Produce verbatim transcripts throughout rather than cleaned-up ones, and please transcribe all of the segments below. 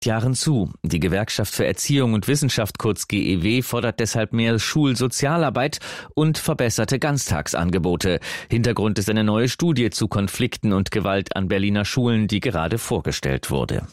Jahren zu. Die Gewerkschaft für Erziehung und Wissenschaft, kurz G E W, fordert deshalb mehr Schulsozialarbeit und verbesserte Ganztagsangebote. Hintergrund ist eine neue Studie zu Konflikten und Gewalt an Berliner Schulen, die gerade vorgestellt wurde.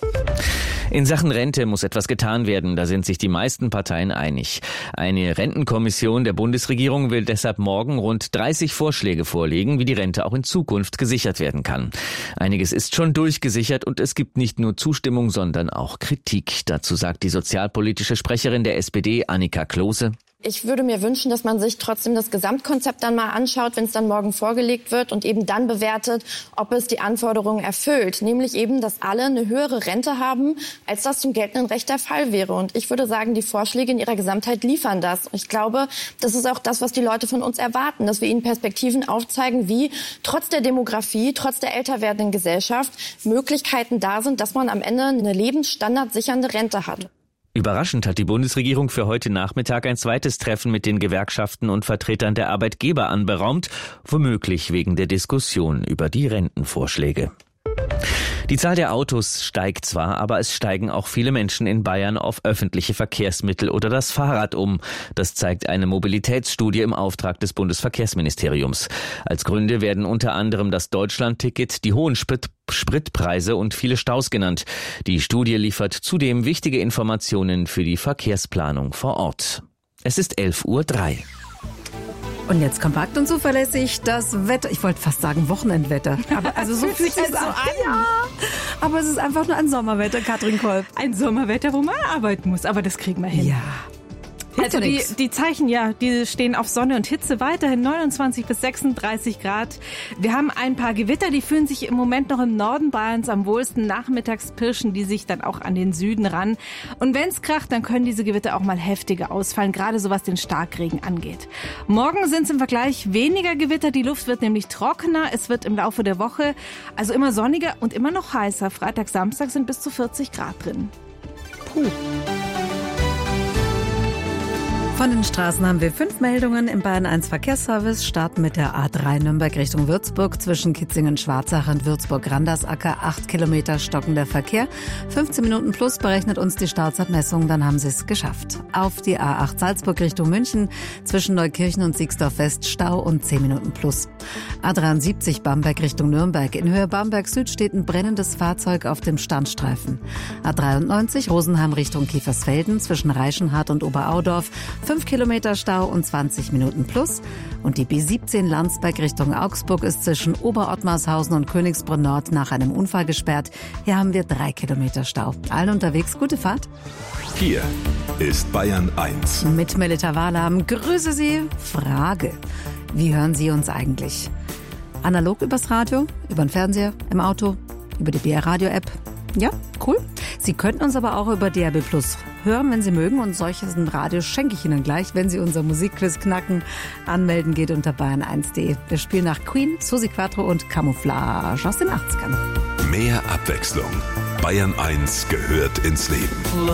In Sachen Rente muss etwas getan werden, da sind sich die meisten Parteien einig. Eine Rentenkommission der Bundesregierung will deshalb morgen rund dreißig Vorschläge vorlegen, wie die Rente auch in Zukunft gesichert werden kann. Einiges ist schon durchgesichert und es gibt nicht nur Zustimmung, sondern auch Kritik. Dazu sagt die sozialpolitische Sprecherin der S P D, Annika Klose. Ich würde mir wünschen, dass man sich trotzdem das Gesamtkonzept dann mal anschaut, wenn es dann morgen vorgelegt wird und eben dann bewertet, ob es die Anforderungen erfüllt. Nämlich eben, dass alle eine höhere Rente haben, als das zum geltenden Recht der Fall wäre. Und ich würde sagen, die Vorschläge in ihrer Gesamtheit liefern das. Ich glaube, das ist auch das, was die Leute von uns erwarten, dass wir ihnen Perspektiven aufzeigen, wie trotz der Demografie, trotz der älter werdenden Gesellschaft Möglichkeiten da sind, dass man am Ende eine lebensstandardsichernde Rente hat. Überraschend hat die Bundesregierung für heute Nachmittag ein zweites Treffen mit den Gewerkschaften und Vertretern der Arbeitgeber anberaumt, womöglich wegen der Diskussion über die Rentenvorschläge. Die Zahl der Autos steigt zwar, aber es steigen auch viele Menschen in Bayern auf öffentliche Verkehrsmittel oder das Fahrrad um. Das zeigt eine Mobilitätsstudie im Auftrag des Bundesverkehrsministeriums. Als Gründe werden unter anderem das Deutschlandticket, die hohen Sprit- Spritpreise und viele Staus genannt. Die Studie liefert zudem wichtige Informationen für die Verkehrsplanung vor Ort. Es ist elf Uhr drei. Und jetzt kompakt und zuverlässig das Wetter. Ich wollte fast sagen Wochenendwetter. Aber also so fühlt sich das so an. Ja. Aber es ist einfach nur ein Sommerwetter, Katrin Kolb. Ein Sommerwetter, wo man arbeiten muss. Aber das kriegen wir hin. Ja. Also die, die Zeichen, ja, die stehen auf Sonne und Hitze weiterhin neunundzwanzig bis sechsunddreißig Grad. Wir haben ein paar Gewitter, die fühlen sich im Moment noch im Norden Bayerns am wohlsten. Nachmittags pirschen die sich dann auch an den Süden ran. Und wenn es kracht, dann können diese Gewitter auch mal heftiger ausfallen, gerade so was den Starkregen angeht. Morgen sind es im Vergleich weniger Gewitter. Die Luft wird nämlich trockener. Es wird im Laufe der Woche also immer sonniger und immer noch heißer. Freitag, Samstag sind bis zu vierzig Grad drin. Puh. Von den Straßen haben wir fünf Meldungen im Bayern eins Verkehrsservice. Starten mit der A drei Nürnberg Richtung Würzburg zwischen Kitzingen-Schwarzach und Würzburg-Randersacker. Acht Kilometer stockender Verkehr. fünfzehn Minuten plus berechnet uns die Startzeitmessung, dann haben sie es geschafft. Auf die A acht Salzburg Richtung München zwischen Neukirchen und Siegsdorf West Stau und zehn Minuten plus. A dreiundsiebzig Bamberg Richtung Nürnberg. In Höhe Bamberg Süd steht ein brennendes Fahrzeug auf dem Standstreifen. A dreiundneunzig Rosenheim Richtung Kiefersfelden zwischen Reichenhard und Oberaudorf. fünf Kilometer Stau und zwanzig Minuten plus. Und die B siebzehn Landsberg Richtung Augsburg ist zwischen Oberottmarshausen und Königsbrunn Nord nach einem Unfall gesperrt. Hier haben wir drei Kilometer Stau. Allen unterwegs, gute Fahrt. Hier ist Bayern eins. Mit Melita Wahlam. Grüße Sie. Frage. Wie hören Sie uns eigentlich? Analog übers Radio, über den Fernseher, im Auto, über die B R-Radio-App? Ja, cool. Sie könnten uns aber auch über D A B Plus hören, wenn Sie mögen. Und solches Radio schenke ich Ihnen gleich, wenn Sie unser Musikquiz knacken. Anmelden geht unter bayern eins punkt de. Wir spielen nach Queen, Susi Quattro und Camouflage aus den achtzigern. Mehr Abwechslung. Bayern eins gehört ins Leben.